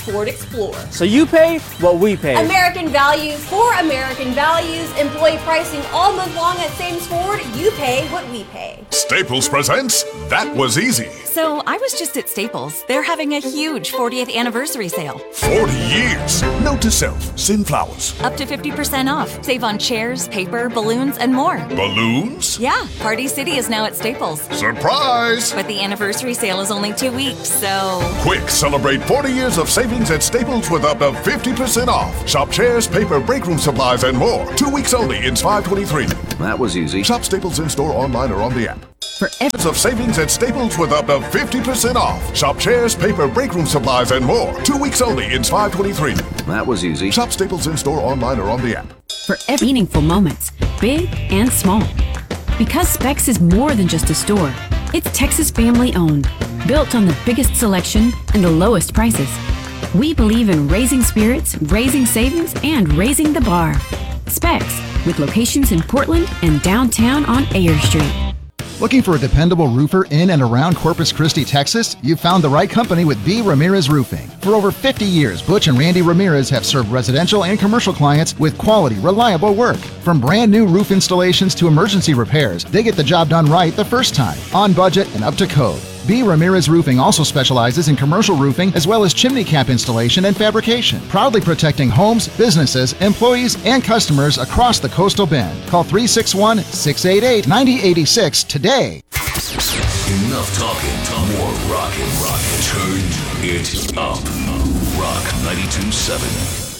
Ford Explorer. So you pay what we pay. American values for American values. Employee pricing all month long at Sam's Ford. You pay what we pay. Staples presents That Was Easy. So I was just at Staples. They're having a huge 40th anniversary sale. 40 years. Note to self, send flowers. Up to 50% off. Save on chairs, paper, balloons, and more. Balloons? Yeah, Party City is now at Staples. Surprise! But the anniversary sale is only 2 weeks, so... Quick, celebrate 40 years of savings at Staples with up to 50% off. Shop chairs, paper, break room supplies, and more. 2 weeks only in 523. That was easy. Shop Staples in-store, online, or on the app. For of savings at Staples with up to 50% off. Shop chairs, paper, break room supplies, and more. 2 weeks only in 523. That was easy. Shop Staples in-store, online, or on the app. For every meaningful moments, big and small. Because Specs is more than just a store. It's Texas family owned, built on the biggest selection and the lowest prices. We believe in raising spirits, raising savings, and raising the bar. Specs, with locations in Portland and downtown on Ayer Street. Looking for a dependable roofer in and around Corpus Christi, Texas? You've found the right company with B. Ramirez Roofing. For over 50 years, Butch and Randy Ramirez have served residential and commercial clients with quality, reliable work. From brand new roof installations to emergency repairs, they get the job done right the first time, on budget and up to code. B. Ramirez Roofing also specializes in commercial roofing as well as chimney cap installation and fabrication, proudly protecting homes, businesses, employees, and customers across the coastal bend. Call 361-688-9086 today. Enough talking, more rockin'. Turn it up. Rock 92.7.